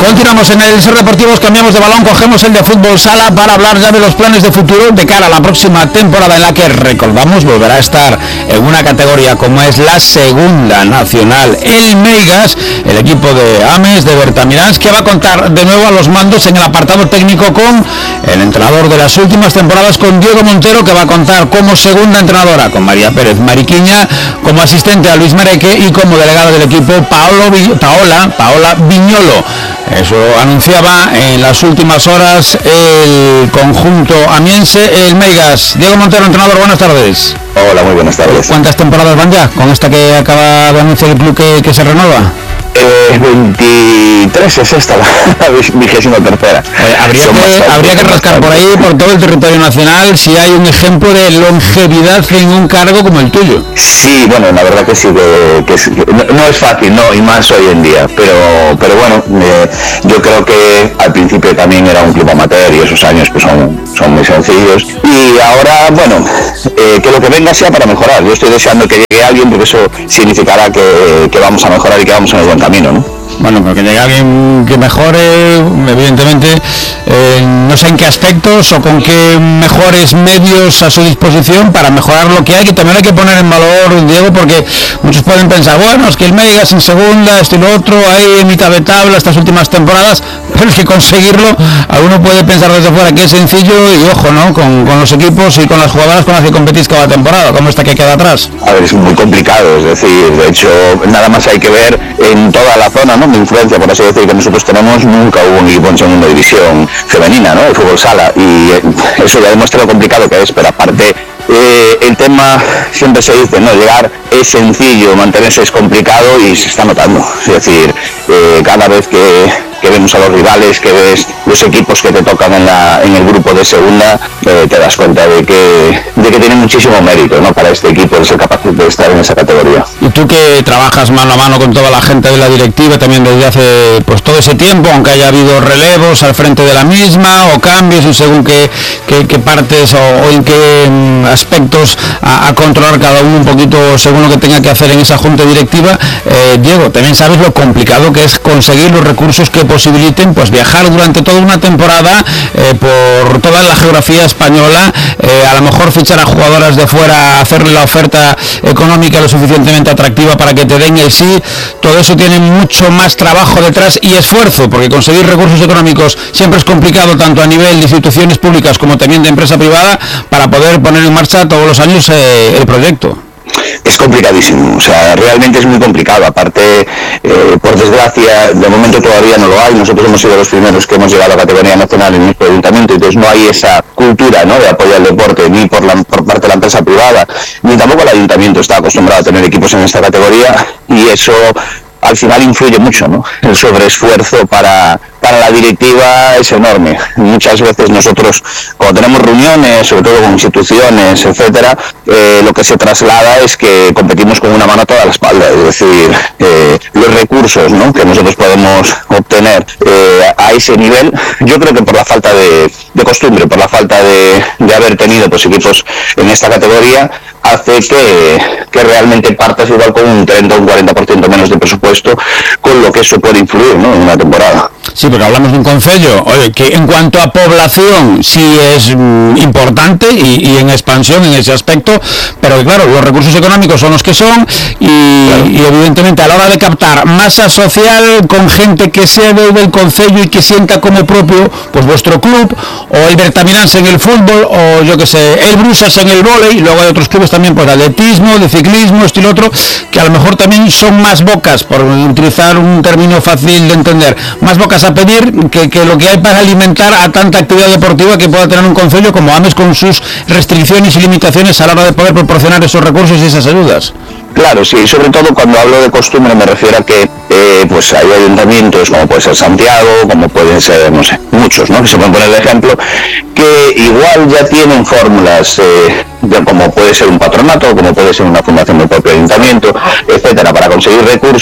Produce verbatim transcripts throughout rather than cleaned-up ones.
Continuamos en el Ser Deportivos, cambiamos de balón, cogemos el de fútbol sala para hablar ya de los planes de futuro de cara a la próxima temporada, en la que, recordamos, volverá a estar en una categoría como es la segunda nacional el Meigas, el equipo de Ames, de Bertamiráns, que va a contar de nuevo a los mandos en el apartado técnico con el entrenador de las últimas temporadas, con Diego Montero, que va a contar como segunda entrenadora con María Pérez Mariquiña, como asistente a Luis Mereque y como delegado del equipo Paolo Vi- Paola, Paola Viñolo. Eso anunciaba en las últimas horas el conjunto amiense, el Meigas. Diego Montero, entrenador, buenas tardes. Hola, muy buenas tardes. ¿Cuántas temporadas van ya con esta que acaba de anunciar el club que, que se renueva? Eh, veintitrés es esta, la vigésima tercera. Eh, habría, que, habría que rascar por ahí, por todo el territorio nacional, si hay un ejemplo de longevidad en un cargo como el tuyo. Sí, bueno, la verdad que sí, que, que, que no, no es fácil, no, y más hoy en día, pero pero bueno, eh, yo creo que al principio también era un club amateur y esos años pues son, son muy sencillos. Y ahora, bueno, eh, que lo que venga sea para mejorar. Yo estoy deseando que llegue alguien, porque eso significará que, que vamos a mejorar y que vamos en el buen camino, ¿no? Bueno, porque llegue alguien que mejore, evidentemente, eh, no sé en qué aspectos o con qué mejores medios a su disposición para mejorar lo que hay, que también hay que poner en valor, Diego, porque muchos pueden pensar, bueno, es que el Meigas en segunda, esto y lo otro, ahí en mitad de tabla estas últimas temporadas, pero es que conseguirlo, alguno puede pensar desde fuera que es sencillo y ojo, ¿no? Con, con los equipos y con las jugadoras con las que competís cada temporada, como esta que queda atrás. A ver, es muy complicado, es decir, de hecho, nada más hay que ver en toda la zona, ¿no?, de influencia, por así decir, que nosotros tenemos. Nunca hubo un equipo en segunda división femenina, ¿no?, de fútbol sala, y eh, eso ya demuestra lo complicado que es, pero aparte eh, el tema, siempre se dice, no, llegar es sencillo, mantenerse es complicado y se está notando, es decir, eh, cada vez que que vemos a los rivales, que ves los equipos que te tocan en la en el grupo de segunda, eh, te das cuenta de que de que tiene muchísimo mérito, ¿no?, para este equipo de ser capaz de estar en esa categoría. Y tú que trabajas mano a mano con toda la gente de la directiva también desde hace pues todo ese tiempo, aunque haya habido relevos al frente de la misma o cambios y según qué, qué, qué partes o, o en qué mm, aspectos a, a controlar cada uno un poquito según lo que tenga que hacer en esa junta directiva, eh, Diego, también sabes lo complicado que es conseguir los recursos que posibiliten pues viajar durante toda una temporada eh, por toda la geografía española, eh, a lo mejor fichar a jugadoras de fuera, hacerle la oferta económica lo suficientemente atractiva para que te den el sí. Todo eso tiene mucho más trabajo detrás y esfuerzo, porque conseguir recursos económicos siempre es complicado, tanto a nivel de instituciones públicas como también de empresa privada, para poder poner en marcha todos los años eh, el proyecto. Es complicadísimo, o sea, realmente es muy complicado. Aparte, eh, por desgracia, de momento todavía no lo hay. Nosotros hemos sido los primeros que hemos llegado a la categoría nacional en nuestro ayuntamiento, entonces no hay esa cultura, ¿no?, de apoyo al deporte, ni por, la, por parte de la empresa privada, ni tampoco el ayuntamiento está acostumbrado a tener equipos en esta categoría, y eso al final influye mucho, ¿no? El sobreesfuerzo para, para la directiva es enorme. Muchas veces nosotros, cuando tenemos reuniones, sobre todo con instituciones, etcétera, eh, lo que se traslada es que competimos con una mano a toda la espalda, es decir, eh, los recursos, ¿no?, que nosotros podemos obtener eh, a ese nivel, yo creo que por la falta de, de costumbre, por la falta de, de haber tenido pues equipos en esta categoría, hace que, que realmente partas igual con un treinta o un cuarenta por ciento menos de presupuesto, con lo que eso puede influir, ¿no?, en una temporada. Sí, porque hablamos de un concello, oye, que en cuanto a población sí es mm, importante y, y en expansión en ese aspecto, pero claro, los recursos económicos son los que son y, claro. y evidentemente a la hora de captar masa social con gente que sea del, del concello y que sienta como propio pues vuestro club, o el Bertamiráns en el fútbol, o yo que sé, el Brusas en el vóley, y luego hay otros clubes también pues de atletismo, de ciclismo, esto y lo otro, que a lo mejor también son más bocas, por utilizar un término fácil de entender, más bocas a pedir que, que lo que hay para alimentar a tanta actividad deportiva que pueda tener un concello como Ames, con sus restricciones y limitaciones a la hora de poder proporcionar esos recursos y esas ayudas. Claro, sí, sobre todo cuando hablo de costumbre me refiero a que eh, pues hay ayuntamientos como puede ser Santiago, como pueden ser, no sé, muchos, ¿no?, que se pueden poner de ejemplo, que igual ya tienen fórmulas, eh, de como puede ser un patronato, como puede ser una fundación del propio ayuntamiento, etcétera, para conseguir recursos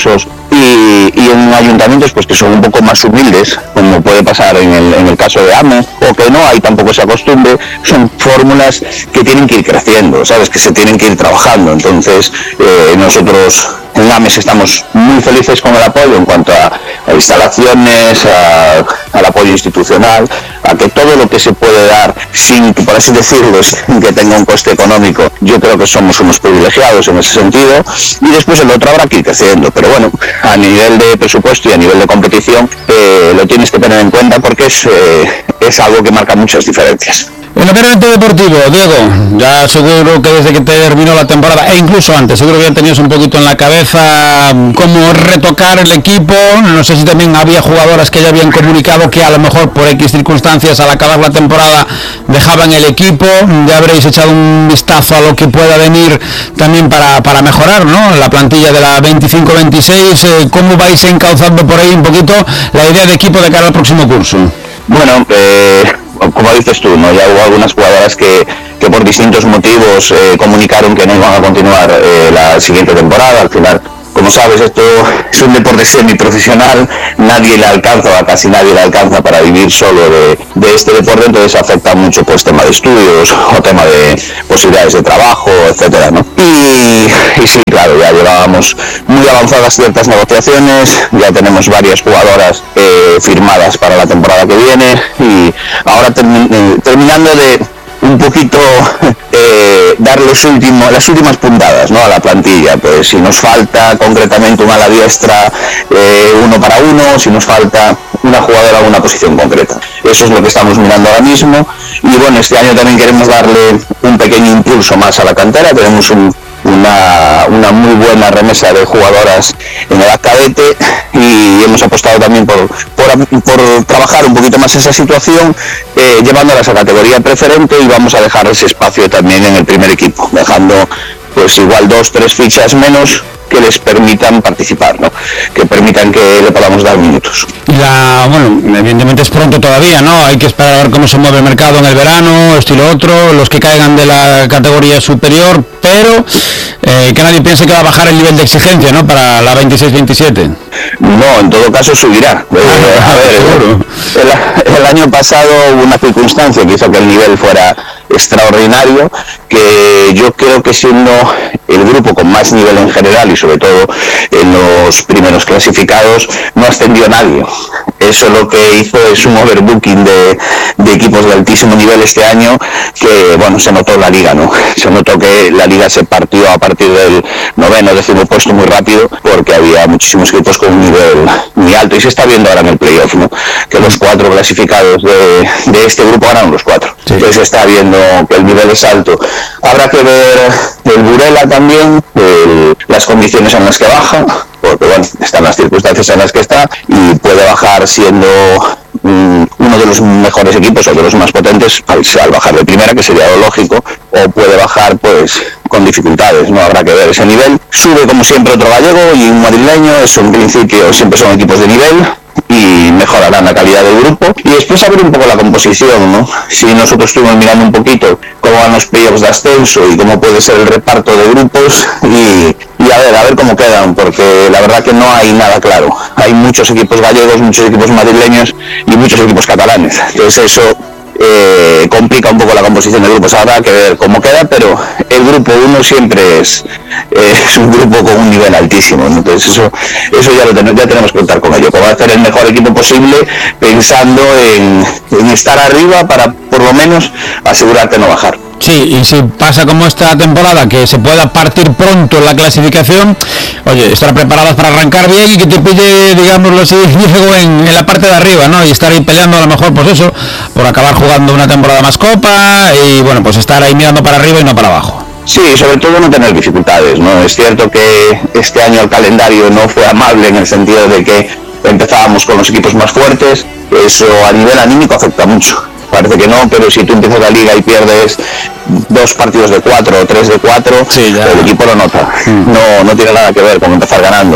y, y en ayuntamientos pues que son un poco más humildes, como puede pasar en el, en el caso de AME, o que no hay tampoco esa costumbre, son fórmulas que tienen que ir creciendo, ¿sabes? Que se tienen que ir trabajando. Entonces eh, nosotros en AMES estamos muy felices con el apoyo en cuanto a, a instalaciones, a, al apoyo institucional, a que todo lo que se puede dar sin, por así decirlo, sin que tenga un coste económico, yo creo que somos unos privilegiados en ese sentido, y después el otro habrá que ir creciendo, pero bueno, a nivel de presupuesto y a nivel de competición eh, lo tienes que tener en cuenta porque es, eh, es algo que marca muchas diferencias. En lo meramente deportivo, Diego, ya seguro que desde que terminó la temporada, e incluso antes, seguro que ya tenías un poquito en la cabeza cómo retocar el equipo. No sé si también había jugadoras que ya habían comunicado que a lo mejor por X circunstancias al acabar la temporada dejaban el equipo. Ya habréis echado un vistazo a lo que pueda venir también para, para mejorar, ¿no? La plantilla de la veinticinco veintiséis, eh, ¿cómo vais encauzando por ahí un poquito la idea de equipo de cara al próximo curso? Bueno, eh... como dices tú, ¿no? Ya hubo algunas jugadoras que, que por distintos motivos eh, comunicaron que no iban a continuar eh, la siguiente temporada. Al final, como sabes, esto es un deporte semiprofesional, nadie le alcanza, a casi nadie le alcanza para vivir solo de, de este deporte, entonces afecta mucho pues tema de estudios o tema de posibilidades de trabajo, etcétera, ¿no? Y, y sí, claro, ya llevábamos muy avanzadas ciertas negociaciones, ya tenemos varias jugadoras eh, firmadas para la temporada que viene, y ahora termi- eh, terminando de un poquito eh, dar los últimos, las últimas puntadas, ¿no? A la plantilla, pues si nos falta concretamente una ala diestra, eh, uno para uno, si nos falta una jugadora a una posición concreta. Eso es lo que estamos mirando ahora mismo, y bueno, este año también queremos darle un pequeño impulso más a la cantera. Tenemos un Una, una muy buena remesa de jugadoras en edad cadete, y hemos apostado también por, por, por trabajar un poquito más esa situación, eh, llevándolas a categoría preferente, y vamos a dejar ese espacio también en el primer equipo, dejando pues igual dos, tres fichas menos que les permitan participar, ¿no? Que permitan que le podamos dar minutos. La, bueno, evidentemente es pronto todavía, ¿no? Hay que esperar a ver cómo se mueve el mercado en el verano, estilo otro, los que caigan de la categoría superior, pero eh, que nadie piense que va a bajar el nivel de exigencia, ¿no? Para la veintiséis veintisiete. No, en todo caso subirá. Eh, a ver, el, el año pasado hubo una circunstancia que hizo que el nivel fuera extraordinario, que yo creo que siendo el grupo con más nivel en general y sobre todo en los primeros clasificados, no ascendió nadie. Eso lo que hizo es un overbooking de, de equipos de altísimo nivel este año, que bueno, se notó en la liga, ¿no? Se notó que la liga se partió a partir del noveno, décimo puesto muy rápido, porque había muchísimos equipos con un nivel muy alto, y se está viendo ahora en el playoff, ¿no? Que los cuatro clasificados de, de este grupo ganaron los cuatro. Sí. Entonces se está viendo que el nivel es alto. Habrá que ver el Burela también, el, las condiciones en las que baja, porque bueno, están las circunstancias en las que está, y puede bajar siendo um, uno de los mejores equipos o de los más potentes al, al bajar de primera, que sería lo lógico, o puede bajar pues con dificultades, no habrá que ver ese nivel. Sube como siempre otro gallego y un madrileño, eso en principio siempre son equipos de nivel, y mejorarán la calidad del grupo. Y después a ver un poco la composición, ¿no? Si nosotros estuvimos mirando un poquito cómo van los playoffs de ascenso y cómo puede ser el reparto de grupos, y, y a ver, a ver cómo quedan, porque la verdad que no hay nada claro. Hay muchos equipos gallegos, muchos equipos madrileños y muchos equipos catalanes. Entonces eso eh, complica un poco la composición de grupos. Habrá que ver cómo queda, pero el grupo uno siempre es, eh, es un grupo con un nivel altísimo, ¿no? Entonces eso, eso ya, lo ten, ya tenemos que contar con ello, cómo hacer el mejor equipo posible, pensando en, en estar arriba para por lo menos asegurarte no bajar. Sí, y si pasa como esta temporada, que se pueda partir pronto en la clasificación, oye, estar preparadas para arrancar bien y que te pille, digámoslo así, Diego, en, en la parte de arriba, ¿no? Y estar ahí peleando a lo mejor, pues eso, por acabar jugando una temporada más copa, y bueno, pues estar ahí mirando para arriba y no para abajo. Sí, sobre todo no tener dificultades, ¿no? Es cierto que este año el calendario no fue amable en el sentido de que empezábamos con los equipos más fuertes, eso a nivel anímico afecta mucho. Parece que no, pero si tú empiezas la liga y pierdes dos partidos de cuatro o tres de cuatro, sí, el equipo lo nota. Mm. No, no tiene nada que ver con empezar ganando. Entonces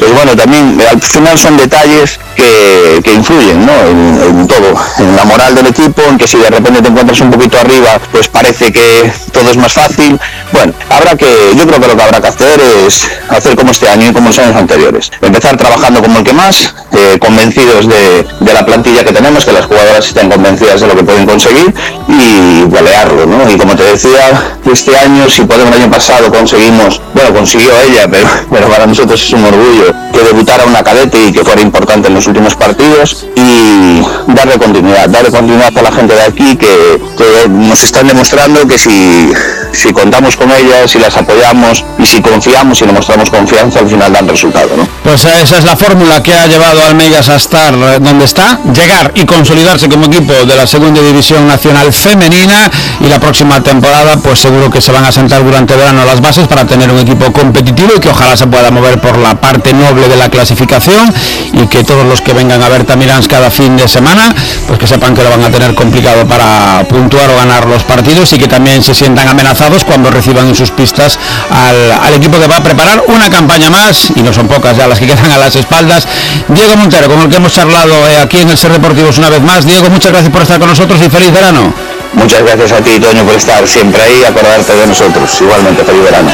pues bueno, también al final son detalles que, que influyen, ¿no? En, en todo, en la moral del equipo, en que si de repente te encuentras un poquito arriba, pues parece que todo es más fácil. Bueno, habrá que, yo creo que lo que habrá que hacer es hacer como este año y como los años anteriores, empezar trabajando como el que más, eh, convencidos de, de la plantilla que tenemos, que las jugadoras estén convencidas de lo que pueden conseguir y golearlo, ¿no? Y como te decía, este año, si podemos, el año pasado conseguimos, bueno, consiguió ella, pero, pero para nosotros es un orgullo que debutara una cadete y que fuera importante en los últimos partidos, y darle continuidad, darle continuidad a la gente de aquí que, que nos están demostrando que si, si contamos con ellas, si las apoyamos y si confiamos y le mostramos confianza, al final dan resultado, ¿no? Pues esa es la fórmula que ha llevado al Meigas a estar donde está, llegar y consolidarse como equipo de la segunda división nacional femenina, y la próxima temporada pues seguro que se van a sentar durante verano las bases para tener un equipo competitivo y que ojalá se pueda mover por la parte noble de la clasificación, y que todos los que vengan a ver Tamirans cada fin de semana pues que sepan que lo van a tener complicado para puntuar o ganar los partidos, y que también se sientan amenazados cuando reciban en sus pistas al, al equipo que va a preparar una campaña más, y no son pocas ya las que quedan a las espaldas. Diego Montero, con el que hemos charlado eh, aquí en el Ser Deportivos una vez más. Diego, muchas gracias por estar con nosotros y feliz verano. Muchas gracias a ti, Toño, por estar siempre ahí y acordarte de nosotros. Igualmente, feliz verano.